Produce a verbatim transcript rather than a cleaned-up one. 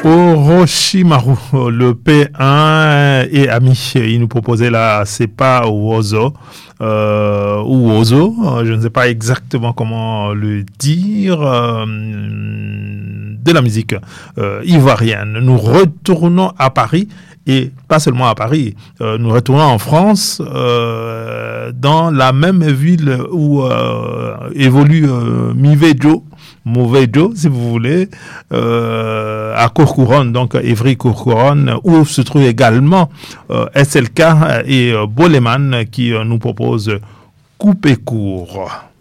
Orochimaru, le P un et ami, il nous proposait là, c'est pas Wozo, euh, ou Ozo, je ne sais pas exactement comment le dire, euh, de la musique euh, ivoirienne. Nous retournons à Paris. Et pas seulement à Paris, euh, nous retournons en France, euh, dans la même ville où euh, évolue euh, Mivejo, Mouvejo, si vous voulez, euh, à Courcouronne, donc Évry-Courcouronne, où se trouve également euh, S L K et euh, Boleman qui euh, nous proposent Couper court.